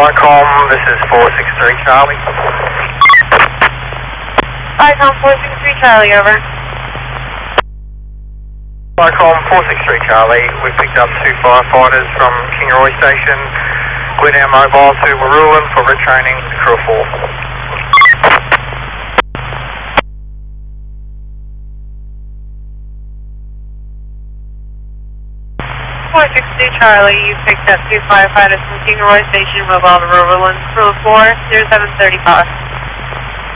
Vicom, this is 463 Charlie. Vicom 463 Charlie, over. Vicom 463 Charlie, we picked up 2 firefighters from Kingaroy Station. We're now mobile to Marulan for retraining the crew of 4. 462 Charlie, you picked up 2 firefighters from Kingaroy Station, mobile to Marulan, crew of 4, 0735.